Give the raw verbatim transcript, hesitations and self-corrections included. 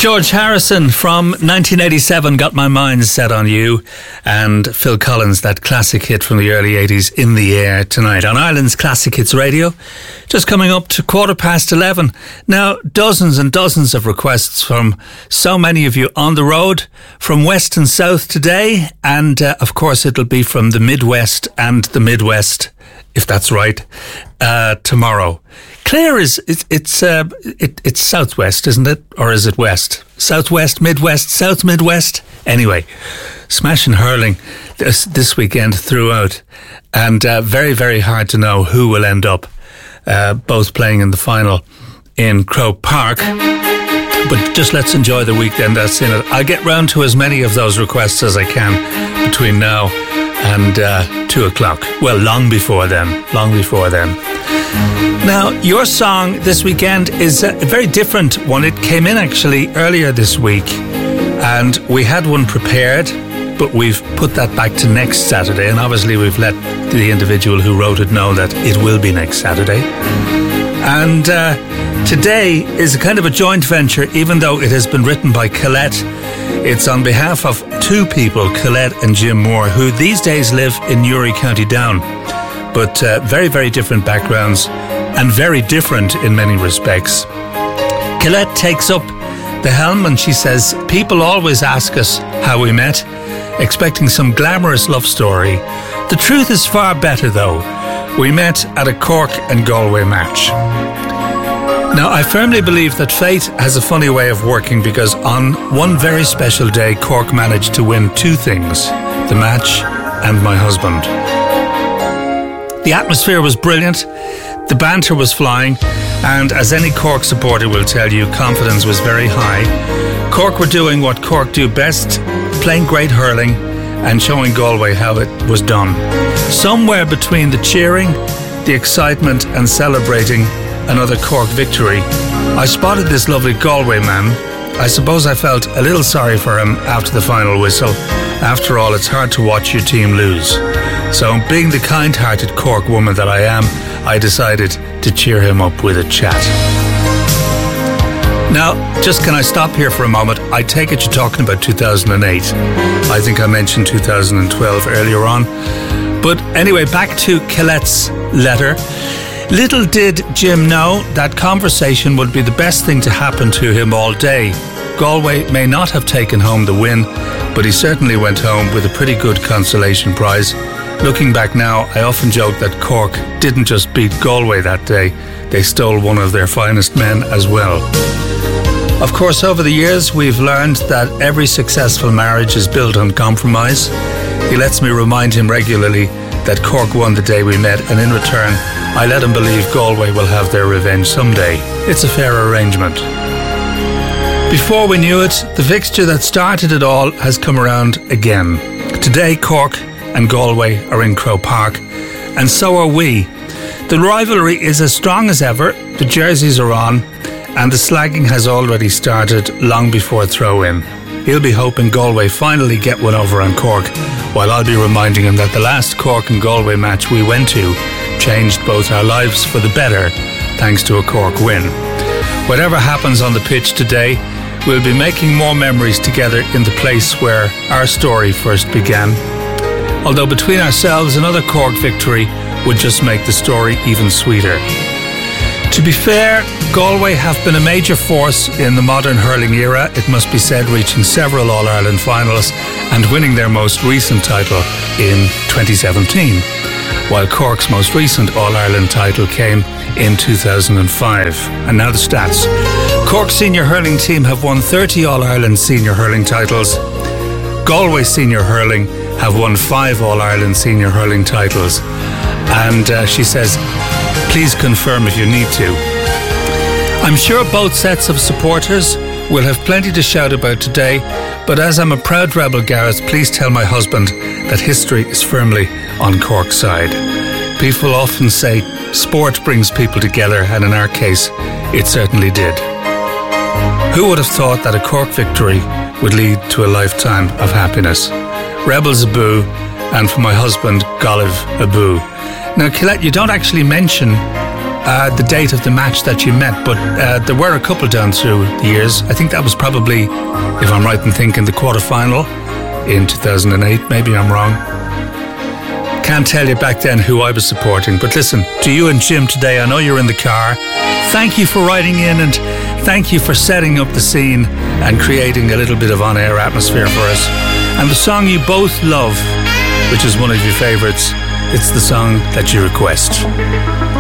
George Harrison from nineteen eighty-seven, Got My Mind Set on You, and Phil Collins, that classic hit from the early eighties, In the Air tonight on Ireland's Classic Hits Radio. Just coming up to quarter past eleven. Now, dozens and dozens of requests from so many of you on the road, from west and south today, and uh, of course it'll be from the Midwest and the Midwest, if that's right, uh, tomorrow. Clare is, it, it's uh, it, it's southwest, isn't it? Or is it west? Southwest, Midwest, South Midwest? Anyway, smashing hurling this, this weekend throughout. And uh, very, very hard to know who will end up uh, both playing in the final in Croke Park. But just let's enjoy the weekend that's in it. I'll get round to as many of those requests as I can between now and uh, two o'clock. Well, long before then. Long before then. Now, your song this weekend is a very different one. It came in actually earlier this week, and we had one prepared, but we've put that back to next Saturday, and obviously we've let the individual who wrote it know that it will be next Saturday. And uh, today is a kind of a joint venture, even though it has been written by Colette. It's on behalf of two people, Colette and Jim Moore, who these days live in Newry, County Down. But uh, very, very different backgrounds and very different in many respects. Colette takes up the helm and she says, people always ask us how we met, expecting some glamorous love story. The truth is far better though. We met at a Cork and Galway match. Now, I firmly believe that fate has a funny way of working, because on one very special day, Cork managed to win two things, the match and my husband. The atmosphere was brilliant, the banter was flying, and as any Cork supporter will tell you, confidence was very high. Cork were doing what Cork do best, playing great hurling and showing Galway how it was done. Somewhere between the cheering, the excitement and celebrating another Cork victory, I spotted this lovely Galway man. I suppose I felt a little sorry for him after the final whistle. After all, it's hard to watch your team lose. So, being the kind-hearted Cork woman that I am, I decided to cheer him up with a chat. Now, just can I stop here for a moment? I take it you're talking about two thousand eight. I think I mentioned two thousand twelve earlier on. But anyway, back to Colette's letter. Little did Jim know that conversation would be the best thing to happen to him all day. Galway may not have taken home the win, but he certainly went home with a pretty good consolation prize. Looking back now, I often joke that Cork didn't just beat Galway that day, they stole one of their finest men as well. Of course, over the years, we've learned that every successful marriage is built on compromise. He lets me remind him regularly that Cork won the day we met, and in return, I let him believe Galway will have their revenge someday. It's a fair arrangement. Before we knew it, the fixture that started it all has come around again. Today, Cork and Galway are in Croke Park, and so are we. The rivalry is as strong as ever, the jerseys are on, and the slagging has already started long before throw-in. He'll be hoping Galway finally get one over on Cork, while I'll be reminding him that the last Cork and Galway match we went to changed both our lives for the better, thanks to a Cork win. Whatever happens on the pitch today, we'll be making more memories together in the place where our story first began. Although between ourselves, another Cork victory would just make the story even sweeter. To be fair, Galway have been a major force in the modern hurling era, it must be said, reaching several All-Ireland finals and winning their most recent title in twenty seventeen, while Cork's most recent All-Ireland title came in two thousand five. And now the stats. Cork's senior hurling team have won thirty All-Ireland senior hurling titles. Galway senior hurling have won five All-Ireland senior hurling titles. And uh, she says, please confirm if you need to. I'm sure both sets of supporters will have plenty to shout about today, but as I'm a proud rebel, Gareth, please tell my husband that history is firmly on Cork's side. People often say sport brings people together, and in our case, it certainly did. Who would have thought that a Cork victory would lead to a lifetime of happiness? Rebels Abu, and for my husband, Goliv Abu. Now, Colette, you don't actually mention uh, the date of the match that you met, but uh, there were a couple down through the years. I think that was probably, if I'm right in thinking, the quarter-final in two thousand eight. Maybe I'm wrong. Can't tell you back then who I was supporting. But listen, to you and Jim today, I know you're in the car. Thank you for writing in, and thank you for setting up the scene and creating a little bit of on-air atmosphere for us. And the song you both love, which is one of your favourites, it's the song that you request.